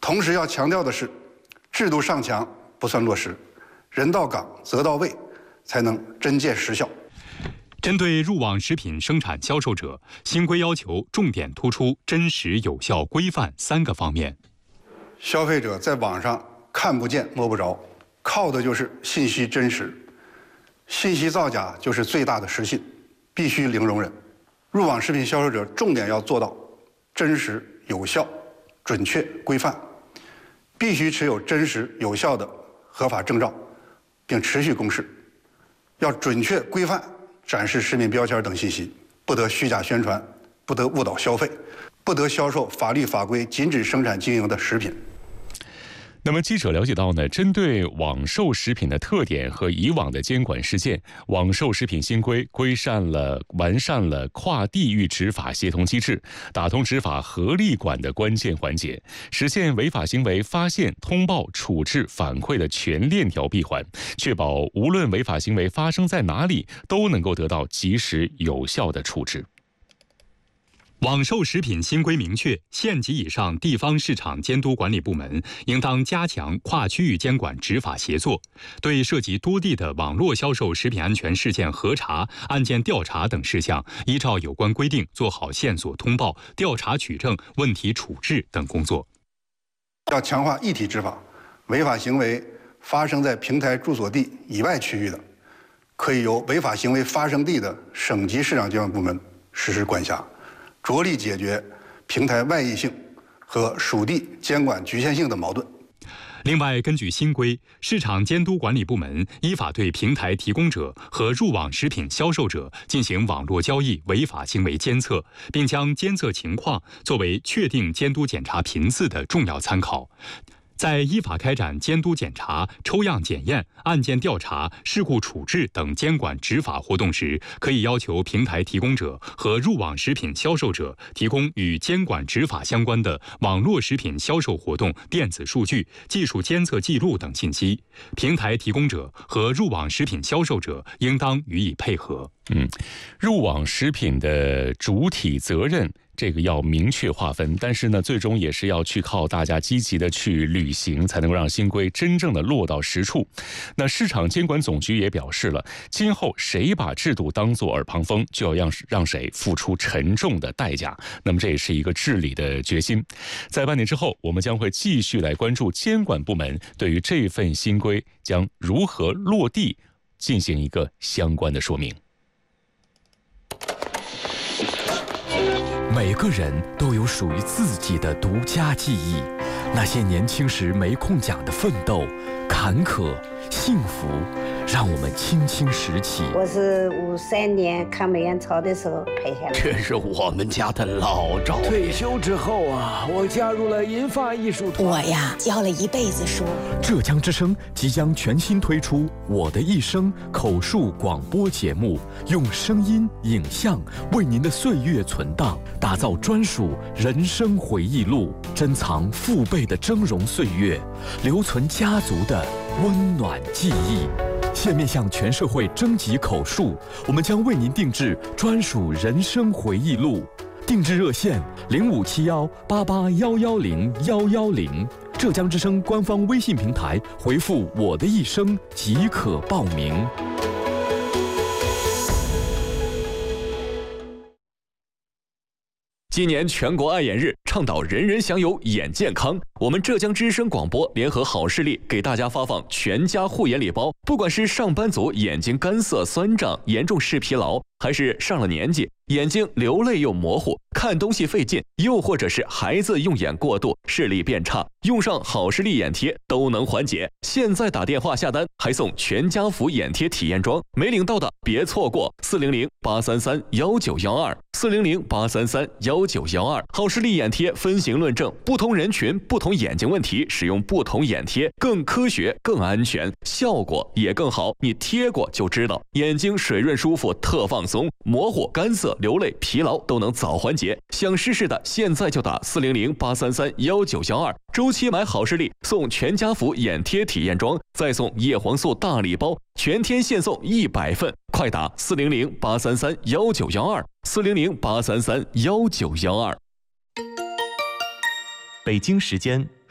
同时要强调的是，制度上墙不算落实，人到岗则到位，才能真见实效。 针对入网食品生产销售者，新规要求重点突出真实、有效、规范3个方面。 消费者在网上看不见摸不着，靠的就是信息真实。信息造假就是最大的失信，必须零容忍。入网食品销售者重点要做到真实、有效、准确、规范，必须持有真实有效的合法证照，并持续公示。要准确规范展示食品标签等信息，不得虚假宣传，不得误导消费，不得销售法律法规禁止生产经营的食品。 那么记者了解到呢，针对网售食品的特点和以往的监管事件，网售食品新规完善了跨地域执法协同机制，打通执法合力管的关键环节，实现违法行为发现、通报、处置、反馈的全链条闭环，确保无论违法行为发生在哪里，都能够得到及时有效的处置。 网售食品新规明确，县级以上地方市场监督管理部门应当加强跨区域监管执法协作，对涉及多地的网络销售食品安全事件核查、案件调查等事项，依照有关规定做好线索通报、调查取证、问题处置等工作。 要强化一体执法，违法行为发生在平台住所地以外区域的，可以由违法行为发生地的省级市场监管部门实施管辖，着力解决平台外溢性和属地监管局限性的矛盾。 另外，根据新规，市场监督管理部门依法对平台提供者和入网食品销售者进行网络交易违法行为监测，并将监测情况作为确定监督检查频次的重要参考。在依法开展监督检查、抽样检验、案件调查、事故处置等监管执法活动时，可以要求平台提供者和入网食品销售者提供与监管执法相关的网络食品销售活动电子数据、技术监测记录等信息。平台提供者和入网食品销售者应当予以配合。 入网食品的主体责任这个要明确划分，但是呢，最终也是要去靠大家积极的去履行，才能够让新规真正的落到实处。那市场监管总局也表示了，今后谁把制度当作耳旁风，就要让谁付出沉重的代价。那么这也是一个治理的决心。在半年之后，我们将会继续来关注监管部门对于这份新规将如何落地进行一个相关的说明。 每个人都有属于自己的独家记忆，那些年轻时没空讲的奋斗、坎坷、幸福，让我们轻轻拾起。 我是53年抗美援朝的时候拍下来， 这是我们家的老照片。 退休之后啊，我加入了银发艺术团。 我呀，教了一辈子书。 浙江之声即将全新推出《我的一生》口述广播节目，用声音、影像为您的岁月存档，打造专属人生回忆录，珍藏父辈的峥嵘岁月，留存家族的温暖记忆。现面向全社会征集口述，我们将为您定制专属人生回忆录。定制热线057188110110，浙江之声官方微信平台回复“我的一生”即可报名。 今年全国爱眼日，倡导人人享有眼健康。我们浙江之声广播联合好视力给大家发放全家护眼礼包，不管是上班族眼睛干涩酸胀、严重视疲劳，还是上了年纪眼睛流泪又模糊、看东西费劲，又或者是孩子用眼过度、视力变差，用上好视力眼贴都能缓解。现在打电话下单还送全家福眼贴体验装，没领到的别错过，400-833-1912，400-833-1912。好视力眼贴分型论证，不同人群、不同眼睛问题使用不同眼贴，更科学、更安全，效果也更好。你贴过就知道，眼睛水润舒服，特放松，模糊、干涩、流泪、疲劳都能早缓解。想试试的，现在就打400-833-1912。周期买好视力送全家福眼贴体验装，再送叶黄素大礼包，全天限送100份，快打400-833-1912，400-833-1912。 北京时间